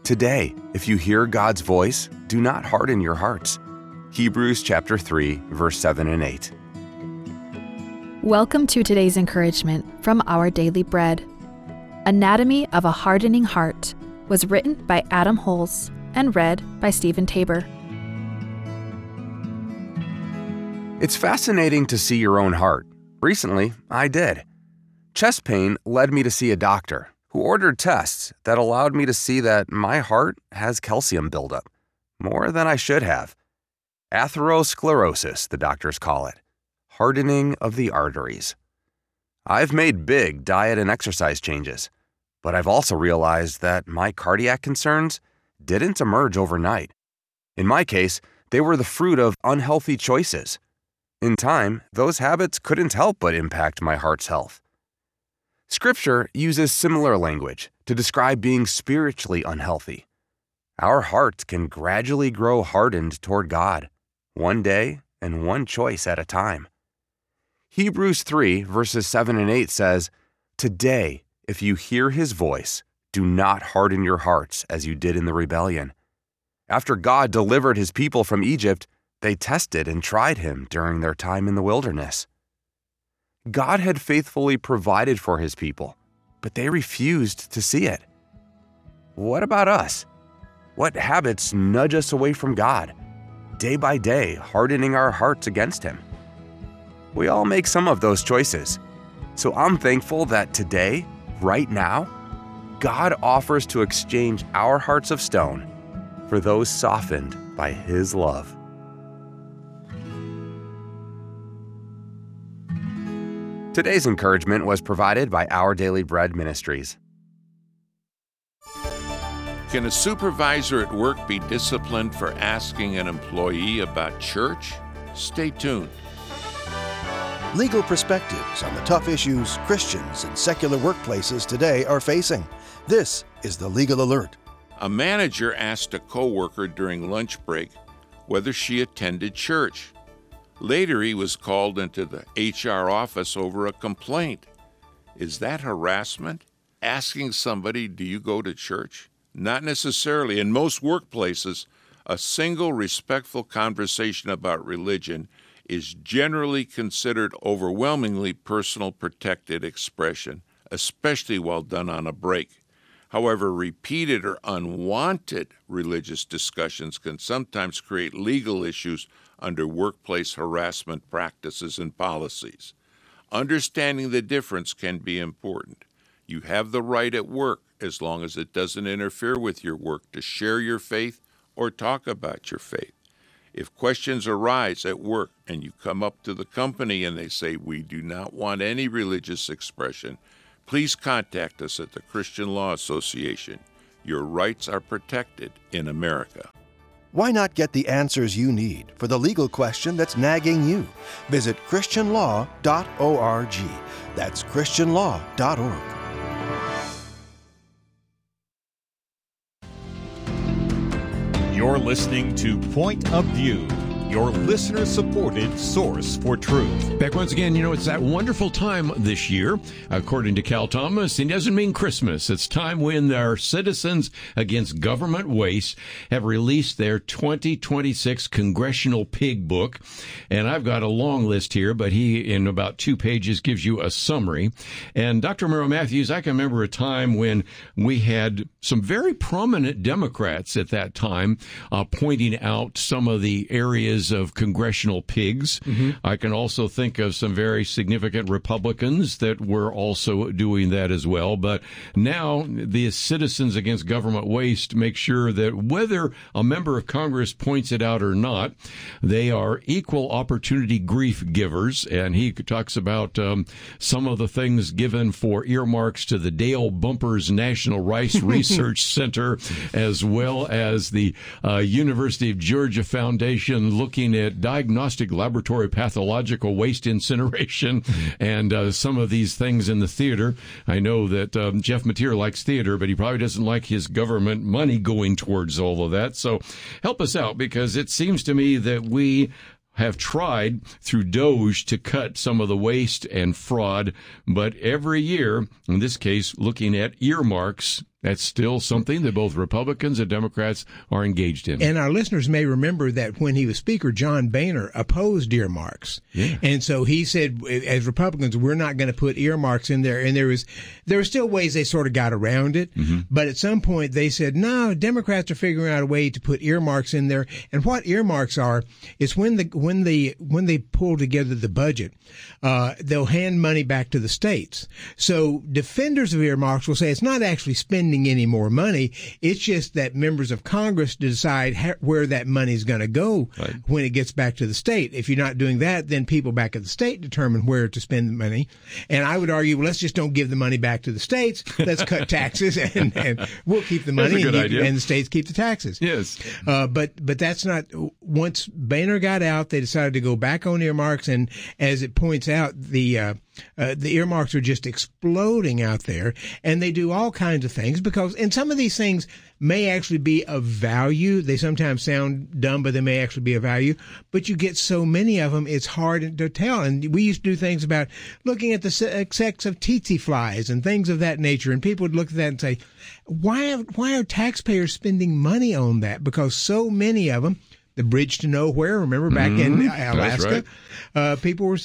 Today, if you hear God's voice, do not harden your hearts. Hebrews chapter 3, verse 7 and 8. Welcome to today's encouragement from Our Daily Bread. Anatomy of a Hardening Heart was written by Adam Holz and read by Stephen Tabor. It's fascinating to see your own heart. Recently, I did. Chest pain led me to see a doctor who ordered tests that allowed me to see that my heart has calcium buildup, more than I should have. Atherosclerosis, the doctors call it, hardening of the arteries. I've made big diet and exercise changes, but I've also realized that my cardiac concerns didn't emerge overnight. In my case, they were the fruit of unhealthy choices. In time, those habits couldn't help but impact my heart's health. Scripture uses similar language to describe being spiritually unhealthy. Our hearts can gradually grow hardened toward God, one day and one choice at a time. Hebrews 3, verses 7 and 8 says, "Today, if you hear his voice, do not harden your hearts as you did in the rebellion." After God delivered his people from Egypt, they tested and tried him during their time in the wilderness. God had faithfully provided for his people, but they refused to see it. What about us? What habits nudge us away from God, day by day hardening our hearts against him? We all make some of those choices. So I'm thankful that today, right now, God offers to exchange our hearts of stone for those softened by his love. Today's encouragement was provided by Our Daily Bread Ministries. Can a supervisor at work be disciplined for asking an employee about church? Stay tuned. Legal perspectives on the tough issues Christians and secular workplaces today are facing. This is the Legal Alert. A manager asked a coworker during lunch break whether she attended church. Later, he was called into the HR office over a complaint. Is that harassment? Asking somebody, do you go to church? Not necessarily. In most workplaces, a single respectful conversation about religion is generally considered overwhelmingly personal protected expression, especially while done on a break. However, repeated or unwanted religious discussions can sometimes create legal issues under workplace harassment practices and policies. Understanding the difference can be important. You have the right at work, as long as it doesn't interfere with your work, to share your faith or talk about your faith. If questions arise at work and you come up to the company and they say, "We do not want any religious expression," please contact us at the Christian Law Association. Your rights are protected in America. Why not get the answers you need for the legal question that's nagging you? Visit christianlaw.org. That's christianlaw.org. You're listening to Point of View, your listener-supported source for truth. Back once again, it's that wonderful time this year, according to Cal Thomas. It doesn't mean Christmas. It's time when our Citizens Against Government Waste have released their 2026 Congressional Pig Book. And I've got a long list here, but he, in about 2 pages, gives you a summary. And Dr. Merrill Matthews, I can remember a time when we had some very prominent Democrats at that time pointing out some of the areas of congressional pigs. Mm-hmm. I can also think of some very significant Republicans that were also doing that as well. But now the Citizens Against Government Waste make sure that whether a member of Congress points it out or not, they are equal opportunity grief givers. And he talks about some of the things given for earmarks to the Dale Bumpers National Rice Research Center, as well as the University of Georgia Foundation looking at diagnostic laboratory pathological waste incineration and some of these things in the theater. I know that Jeff Mateer likes theater, but he probably doesn't like his government money going towards all of that. So help us out, because it seems to me that we have tried through DOGE to cut some of the waste and fraud, but every year, in this case, looking at earmarks That's still something that both Republicans and Democrats are engaged in. And our listeners may remember that when he was Speaker, John Boehner opposed earmarks. Yeah. And so he said, as Republicans, we're not going to put earmarks in there. And there were still ways they sort of got around it. Mm-hmm. But at some point they said, no, Democrats are figuring out a way to put earmarks in there. And what earmarks are is when they pull together the budget, they'll hand money back to the states. So defenders of earmarks will say it's not actually spending any more money. It's just that members of Congress decide where that money is going to go when it gets back to the state. If you're not doing that, then people back at the state determine where to spend the money. And I would argue, well, let's just don't give the money back to the states. Let's cut taxes and we'll keep the money and the states keep the taxes. Yes. But that's not, once Boehner got out, they decided to go back on earmarks. And as it points out, the earmarks are just exploding out there, and they do all kinds of things and some of these things may actually be of value. They sometimes sound dumb, but they may actually be of value. But you get so many of them, it's hard to tell. And we used to do things about looking at the sex of tsetse flies and things of that nature. And people would look at that and say, why are taxpayers spending money on that? Because so many of them, the bridge to nowhere, remember back in Alaska, people were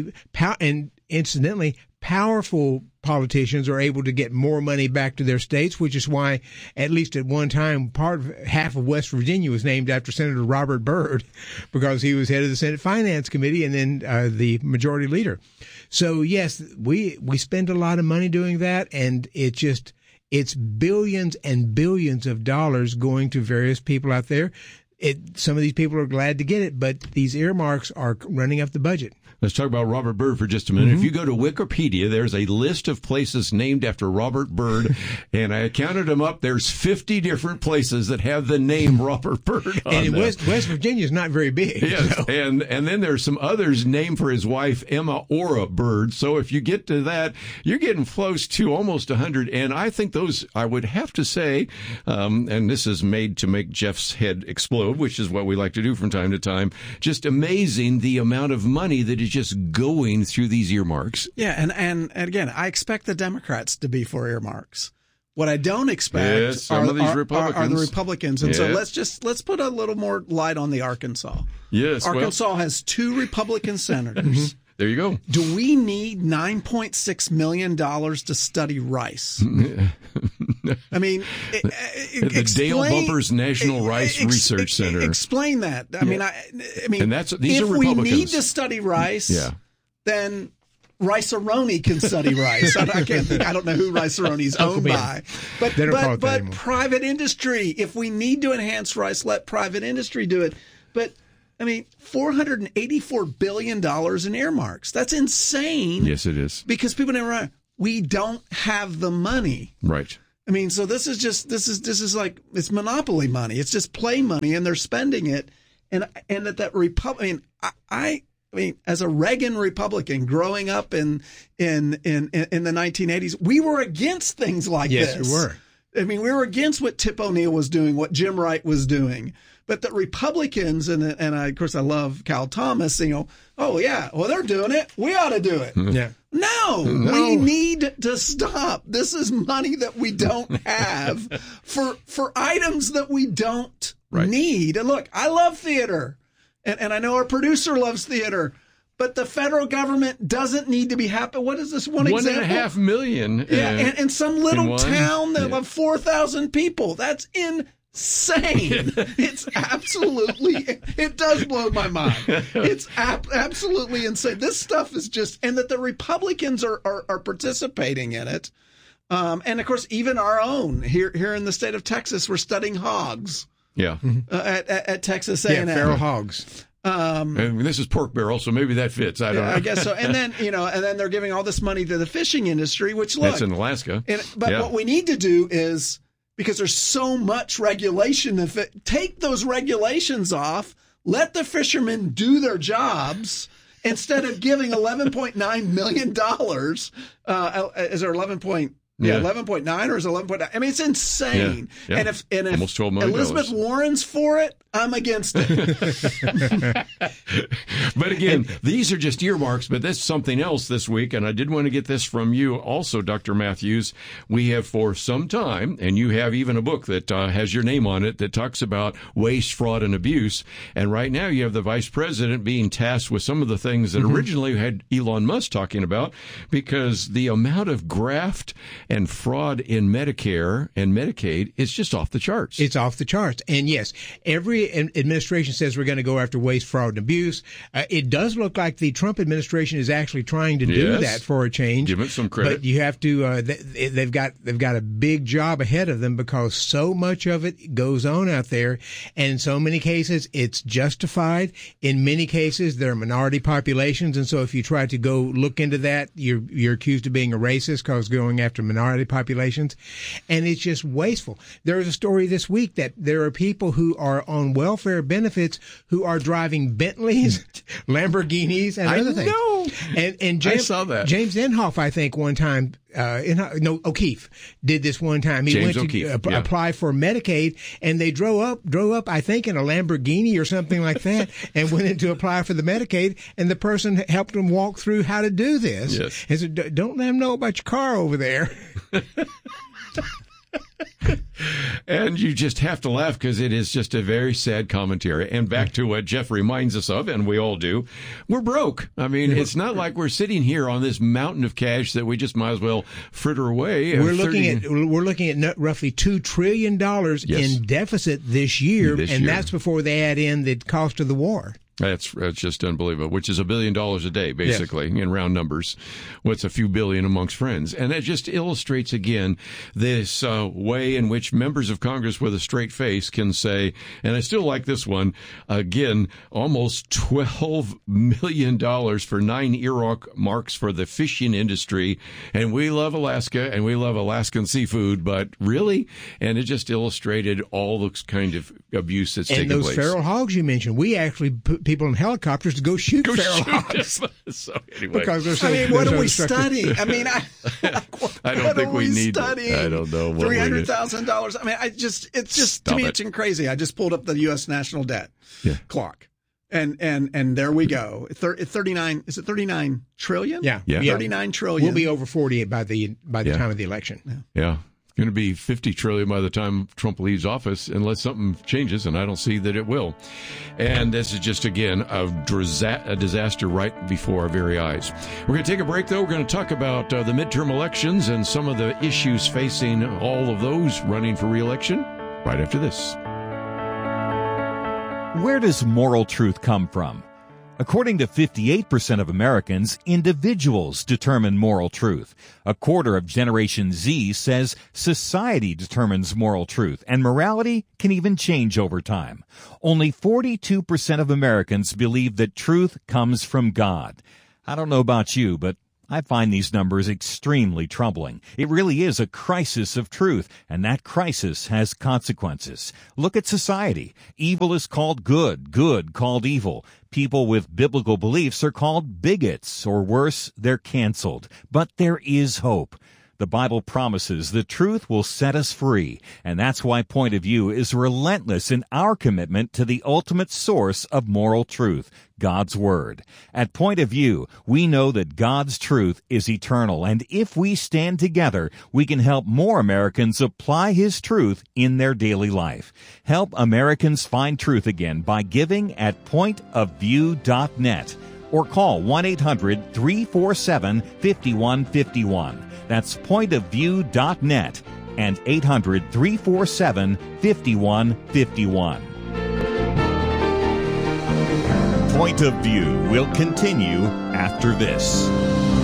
and incidentally, powerful politicians are able to get more money back to their states, which is why, at least at one time, half of West Virginia was named after Senator Robert Byrd, because he was head of the Senate Finance Committee and then the majority leader. So yes, we spend a lot of money doing that, and it's billions and billions of dollars going to various people out there. Some of these people are glad to get it, but these earmarks are running up the budget. Let's talk about Robert Byrd for just a minute. Mm-hmm. If you go to Wikipedia, there's a list of places named after Robert Byrd, and I counted them up. There's 50 different places that have the name Robert Byrd on them. And West Virginia is not very big. Yes, so. and then there's some others named for his wife, Emma Ora Byrd. So if you get to that, you're getting close to almost 100. And I think those, I would have to say, and this is made to make Jeff's head explode, which is what we like to do from time to time, just amazing the amount of money that is just going through these earmarks. Yeah, and again, I expect the Democrats to be for earmarks. What I don't expect are the Republicans. And so let's put a little more light on the Arkansas. Yes, Arkansas has 2 Republican senators. There you go. Do we need $9.6 million to study rice? I mean, the Dale Bumpers National Rice Research Center. Explain that. I mean, and these are Republicans. If we need to study rice, then Rice-A-Roni can study rice. I can't think. I don't know who Rice-A-Roni is owned by, but private industry. If we need to enhance rice, let private industry do it. But I mean, $484 billion in earmarks. That's insane. Yes, it is. Because people never realize we don't have the money. Right. I mean, so this is like, it's monopoly money. It's just play money, and they're spending it. And that Republican, I mean, as a Reagan Republican growing up in the 1980s, we were against things like this. Yes, we were. I mean, we were against what Tip O'Neill was doing, what Jim Wright was doing. But the Republicans, of course, I love Cal Thomas, oh, yeah, well, they're doing it. We ought to do it. Yeah. No, we need to stop. This is money that we don't have for items that we don't need. And look, I love theater, and I know our producer loves theater. But the federal government doesn't need to be happy. What is this one example? $1.5 million. Yeah, and some little town that have 4,000 people. That's insane. It's absolutely, it does blow my mind. It's absolutely insane. This stuff is just, and that the Republicans are participating in it. And of course, even our own here in the state of Texas, we're studying hogs. Yeah. At Texas A&M. Yeah, feral hogs. And this is pork barrel, so maybe that fits. I don't know. I guess so. And then, and then they're giving all this money to the fishing industry, which look. That's in Alaska. But what we need to do is, because there's so much regulation, take those regulations off, let the fishermen do their jobs, instead of giving $11.9 million, is there 11 point? Yeah, 11.9 or is it 11.9? I mean, it's insane. Yeah. And if almost $12 million. Elizabeth Warren's for it, I'm against it. But again, these are just earmarks, but that's something else this week. And I did want to get this from you also, Dr. Matthews. We have for some time, and you have even a book that has your name on it that talks about waste, fraud, and abuse. And right now you have the vice president being tasked with some of the things that originally had Elon Musk talking about, because the amount of graft and fraud in Medicare and Medicaid is just off the charts. It's off the charts. And yes, every administration says we're going to go after waste, fraud, and abuse. It does look like the Trump administration is actually trying to do that for a change. Give it some credit. But you have to. They've got a big job ahead of them, because so much of it goes on out there, and in so many cases it's justified. In many cases, there are minority populations, and so if you try to go look into that, you're accused of being a racist because going after minority populations, and it's just wasteful. There was a story this week that there are people who are on welfare benefits who are driving Bentleys, Lamborghinis, and other things. And James, I saw that. James Inhofe, I think, one time, O'Keefe did this one time. He James went to O'Keefe, apply for Medicaid, and they drove up, I think, in a Lamborghini or something like that, and went in to apply for the Medicaid, and the person helped him walk through how to do this. Yes. And said, don't let them know about your car over there. And you just have to laugh because it is just a very sad commentary. And back to what Jeff reminds us of, and we all do, we're broke. I mean, it's not like we're sitting here on this mountain of cash that we just might as well fritter away. We're looking at roughly $2 trillion in deficit this year, that's before they add in the cost of the war. That's just unbelievable, which is $1 billion a day, basically, in round numbers. What's a few billion amongst friends? And that just illustrates, again, this way in which members of Congress with a straight face can say, and I still like this one, again, almost $12 million for 9 earmarks for the fishing industry. And we love Alaska, and we love Alaskan seafood, but really? And it just illustrated all the kind of abuse that's taking place. And those feral hogs you mentioned, we actually put people in helicopters to go shoot feral hogs. So anyway, because they're so, what are we studying? I mean, I don't think we need studying? I don't know. $300,000. I mean, to me, it's crazy. I just pulled up the U.S. national debt clock. And there we go. 39. Is it 39 trillion? Yeah. 39 trillion. We'll be over 40 by the time of the election. Yeah. It's going to be $50 trillion by the time Trump leaves office, unless something changes, and I don't see that it will. And this is just, again, a disaster right before our very eyes. We're going to take a break, though. We're going to talk about the midterm elections and some of the issues facing all of those running for re-election right after this. Where does moral truth come from? According to 58% of Americans, individuals determine moral truth. A quarter of Generation Z says society determines moral truth, and morality can even change over time. Only 42% of Americans believe that truth comes from God. I don't know about you, but I find these numbers extremely troubling. It really is a crisis of truth, and that crisis has consequences. Look at society. Evil is called good, good called evil. People with biblical beliefs are called bigots, or worse, they're canceled. But there is hope. The Bible promises the truth will set us free, and that's why Point of View is relentless in our commitment to the ultimate source of moral truth, God's Word. At Point of View, we know that God's truth is eternal, and if we stand together, we can help more Americans apply His truth in their daily life. Help Americans find truth again by giving at pointofview.net or call 1-800-347-5151. That's pointofview.net and 800-347-5151. Point of View will continue after this.